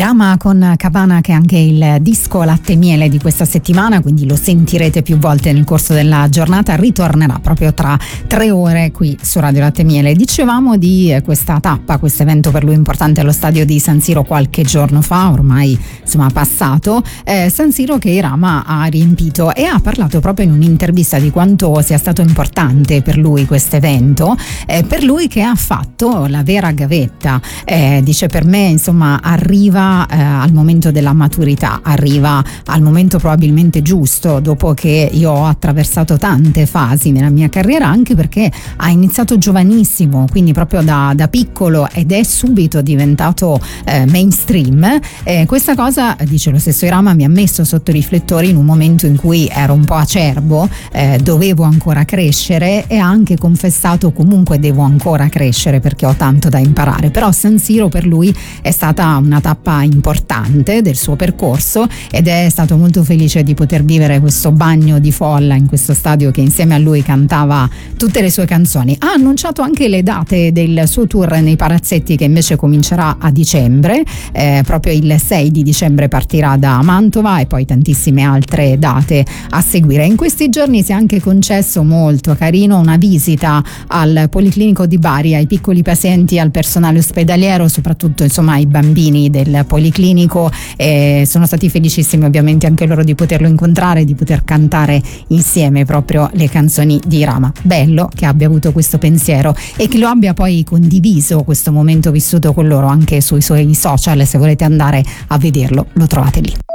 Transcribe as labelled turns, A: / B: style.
A: Irama con Cabana, che è anche il disco latte miele di questa settimana, quindi lo sentirete più volte nel corso della giornata. Ritornerà proprio tra 3 ore qui su Radio Latte Miele. Dicevamo di questa tappa, questo evento per lui importante allo stadio di San Siro qualche giorno fa, ormai insomma passato, San Siro che Irama ha riempito, e ha parlato proprio in un'intervista di quanto sia stato importante per lui questo evento, per lui che ha fatto la vera gavetta. Dice: per me insomma arriva al momento della maturità, arriva al momento probabilmente giusto, dopo che io ho attraversato tante fasi nella mia carriera, anche perché ha iniziato giovanissimo, quindi proprio da piccolo, ed è subito diventato mainstream. Questa cosa, dice lo stesso Irama, mi ha messo sotto i riflettori in un momento in cui ero un po' acerbo, dovevo ancora crescere, e ha anche confessato: comunque devo ancora crescere perché ho tanto da imparare. Però San Siro per lui è stata una tappa importante del suo percorso, ed è stato molto felice di poter vivere questo bagno di folla in questo stadio che insieme a lui cantava tutte le sue canzoni. Ha annunciato anche le date del suo tour nei palazzetti, che invece comincerà a dicembre, proprio il 6 di dicembre partirà da Mantova, e poi tantissime altre date a seguire. In questi giorni si è anche concesso, molto carino, una visita al Policlinico di Bari, ai piccoli pazienti, al personale ospedaliero, soprattutto insomma ai bambini del Policlinico. Sono stati felicissimi ovviamente anche loro di poterlo incontrare, di poter cantare insieme proprio le canzoni di Irama. Bello che abbia avuto questo pensiero e che lo abbia poi condiviso, questo momento vissuto con loro, anche sui suoi social. Se volete andare a vederlo, lo trovate lì.